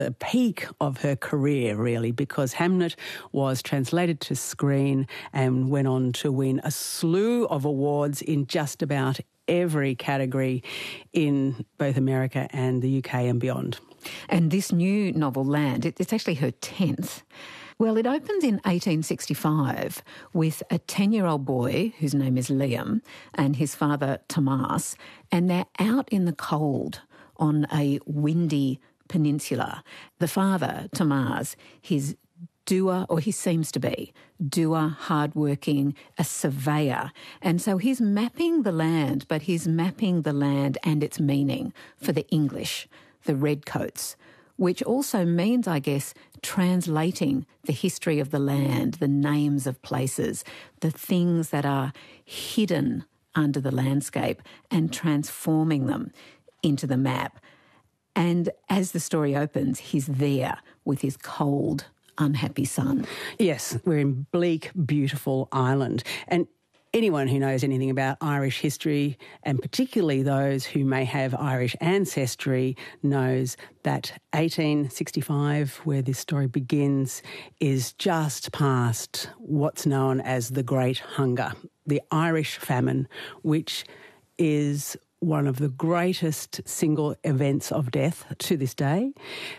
the peak of her career, really, because Hamnet was translated to screen and went on to win a slew of awards in just about every category in both America and the UK and beyond. And this new novel, Land, it's actually her 10th. Well, it opens in 1865 with a 10-year-old boy whose name is Liam and his father, Tomas, and they're out in the cold on a windy peninsula. The father, Tomas, he's doer, or he seems to be, doer, hardworking, a surveyor. And so he's mapping the land, but he's mapping the land and its meaning for the English, the redcoats, which also means, I guess, translating the history of the land, the names of places, the things that are hidden under the landscape and transforming them into the map. And as the story opens, he's there with his cold, unhappy son. Yes, we're in bleak, beautiful Ireland. And anyone who knows anything about Irish history, and particularly those who may have Irish ancestry, knows that 1865, where this story begins, is just past what's known as the Great Hunger, the Irish famine, which is one of the greatest single events of death to this day,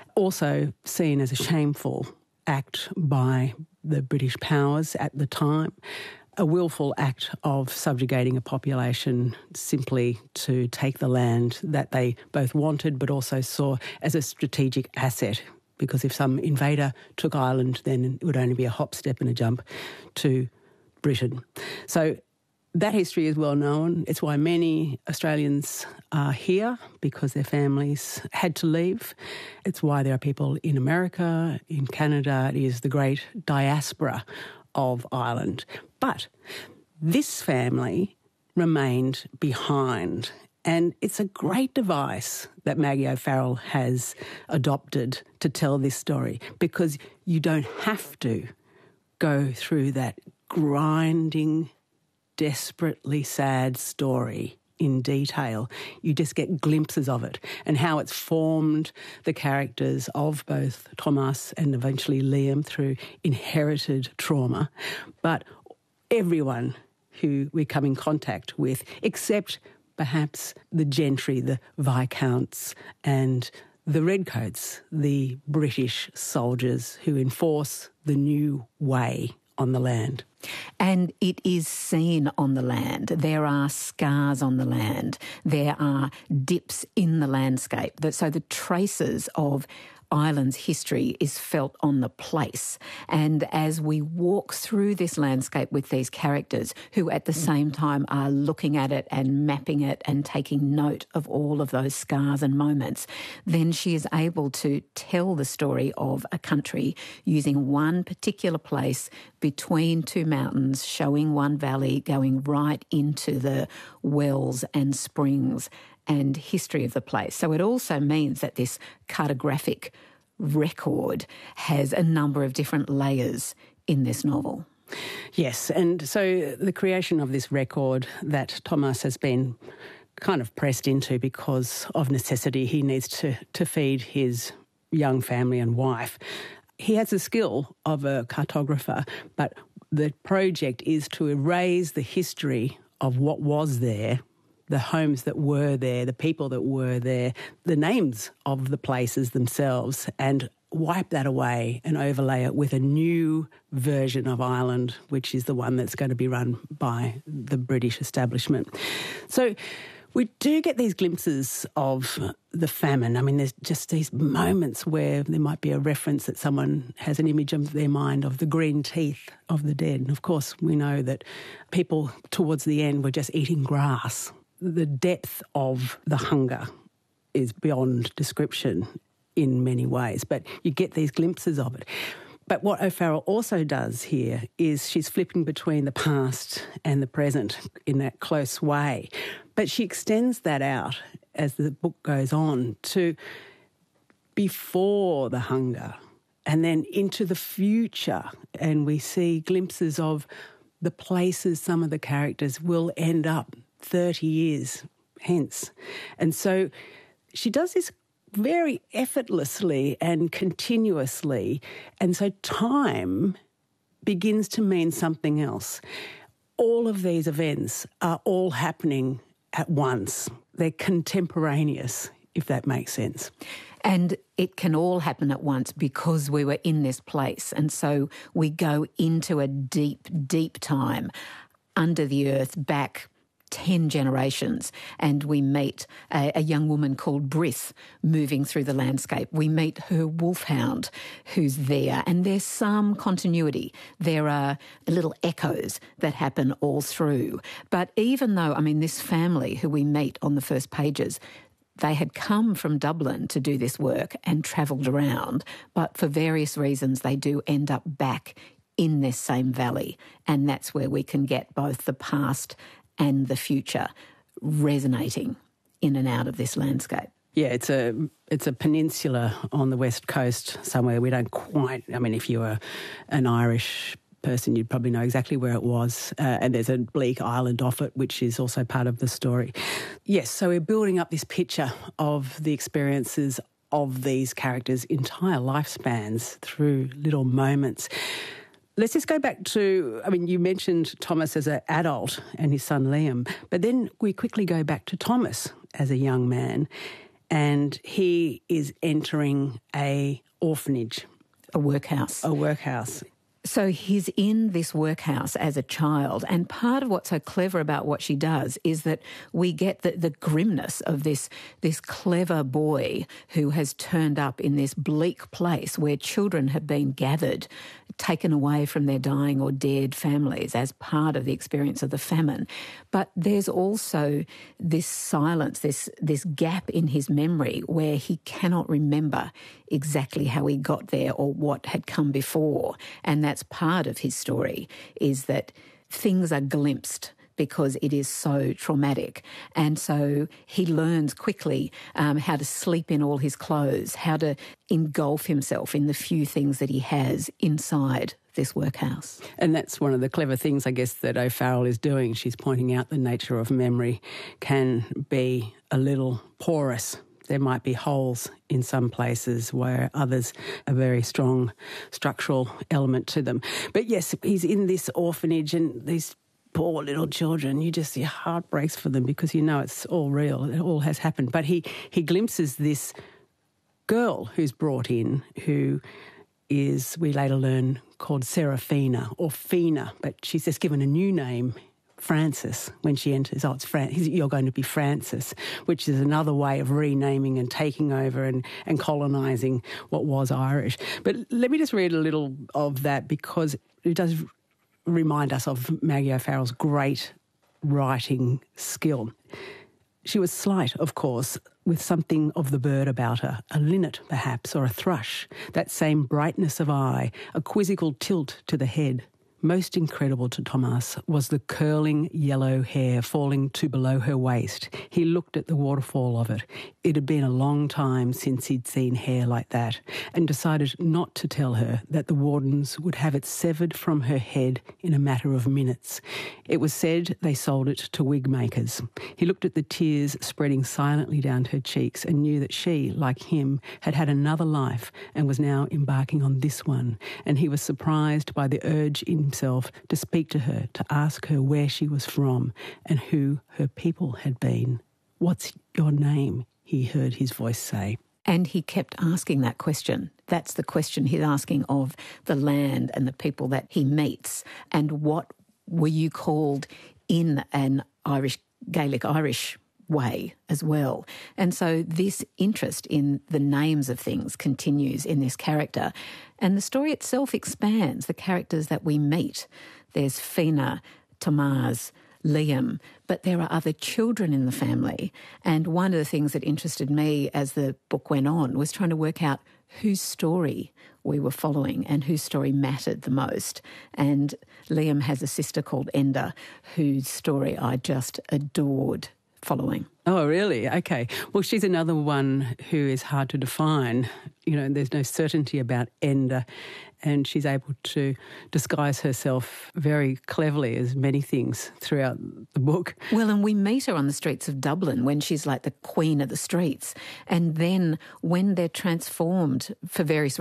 also seen as a shameful act by the British powers at the time, a willful act of subjugating a population simply to take the land that they both wanted but also saw as a strategic asset, because if some invader took Ireland, then it would only be a hop, step and a jump to Britain. So that history is well known. It's why many Australians are here, because their families had to leave. It's why there are people in America, in Canada. It is the great diaspora of Ireland. But this family remained behind. And it's a great device that Maggie O'Farrell has adopted to tell this story, because you don't have to go through that grinding, desperately sad story in detail. You just get glimpses of it and how it's formed the characters of both Tomas and eventually Liam through inherited trauma. But everyone who we come in contact with, except perhaps the gentry, the viscounts and the redcoats, the British soldiers who enforce the new way on the land. And it is seen on the land. There are scars on the land. There are dips in the landscape. So the traces of Ireland's history is felt on the place. And as we walk through this landscape with these characters who at the same time are looking at it and mapping it and taking note of all of those scars and moments, then she is able to tell the story of a country using one particular place between two mountains, showing one valley, going right into the wells and springs and history of the place. So it also means that this cartographic record has a number of different layers in this novel. Yes, and so the creation of this record that Tomas has been kind of pressed into because of necessity, he needs to feed his young family and wife. He has the skill of a cartographer, but the project is to erase the history of what was there, the homes that were there, the people that were there, the names of the places themselves, and wipe that away and overlay it with a new version of Ireland, which is the one that's going to be run by the British establishment. So we do get these glimpses of the famine. I mean, there's just these moments where there might be a reference that someone has an image of their mind of the green teeth of the dead. And of course, we know that people towards the end were just eating grass. The depth of the hunger is beyond description in many ways, but you get these glimpses of it. But what O'Farrell also does here is she's flipping between the past and the present in that close way. But she extends that out as the book goes on to before the hunger and then into the future. And we see glimpses of the places some of the characters will end up 30 years hence. And so she does this very effortlessly and continuously. And so time begins to mean something else. All of these events are all happening at once. They're contemporaneous, if that makes sense. And it can all happen at once because we were in this place. And so we go into a deep, deep time under the earth back 10 generations, and we meet a young woman called Brith moving through the landscape. We meet her wolfhound who's there, and there's some continuity. There are little echoes that happen all through. But even though, this family who we meet on the first pages, they had come from Dublin to do this work and travelled around, but for various reasons they do end up back in this same valley, and that's where we can get both the past and the future resonating in and out of this landscape. Yeah, it's a peninsula on the west coast somewhere. We don't quite, if you were an Irish person, you'd probably know exactly where it was. And there's a bleak island off it, which is also part of the story. Yes, so we're building up this picture of the experiences of these characters' entire lifespans through little moments. Let's just go back to, you mentioned Thomas as an adult and his son Liam, but then we quickly go back to Thomas as a young man, and he is entering a orphanage. A workhouse. A workhouse. So he's in this workhouse as a child, and part of what's so clever about what she does is that we get the grimness of this clever boy who has turned up in this bleak place where children have been gathered, taken away from their dying or dead families as part of the experience of the famine. But there's also this silence, this gap in his memory where he cannot remember exactly how he got there or what had come before. And that's part of his story, is that things are glimpsed because it is so traumatic. And so he learns quickly how to sleep in all his clothes, how to engulf himself in the few things that he has inside this workhouse. And that's one of the clever things, I guess, that O'Farrell is doing. She's pointing out the nature of memory can be a little porous. There might be holes in some places where others a very strong structural element to them. But yes, he's in this orphanage and these poor little children, your heart breaks for them because it's all real, it all has happened. But he glimpses this girl who's brought in, who is, we later learn, called Serafina or Fina, but she's just given a new name, Frances, when she enters. Oh, you're going to be Frances, which is another way of renaming and taking over and colonising what was Irish. But let me just read a little of that because it does remind us of Maggie O'Farrell's great writing skill. She was slight, of course, with something of the bird about her, a linnet perhaps, or a thrush, that same brightness of eye, a quizzical tilt to the head. Most incredible to Thomas was the curling yellow hair falling to below her waist. He looked at the waterfall of it. It had been a long time since he'd seen hair like that, and decided not to tell her that the wardens would have it severed from her head in a matter of minutes. It was said they sold it to wig makers. He looked at the tears spreading silently down her cheeks and knew that she, like him, had had another life and was now embarking on this one, and he was surprised by the urge in himself to speak to her, to ask her where she was from and who her people had been. "What's your name?" he heard his voice say. And he kept asking that question. That's the question he's asking of the land and the people that he meets. And what were you called in an Gaelic Irish way as well? And so this interest in the names of things continues in this character. And the story itself expands the characters that we meet. There's Fina, Tamaz, Liam, but there are other children in the family. And one of the things that interested me as the book went on was trying to work out whose story we were following and whose story mattered the most. And Liam has a sister called Enda, whose story I just adored following. Oh, really? Okay. Well, she's another one who is hard to define. There's no certainty about Enda and she's able to disguise herself very cleverly as many things throughout the book. Well, and we meet her on the streets of Dublin when she's like the queen of the streets. And then when they're transformed for various